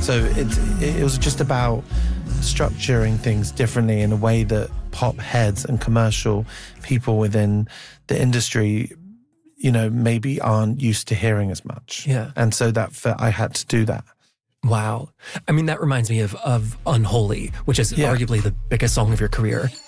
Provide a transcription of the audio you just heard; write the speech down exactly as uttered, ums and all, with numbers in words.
So it, it was just about structuring things differently in a way that pop heads and commercial people within the industry, you know, maybe aren't used to hearing as much. Yeah. And so that I had to do that. Wow. I mean, that reminds me of, of Unholy, which is yeah. arguably the biggest song of your career.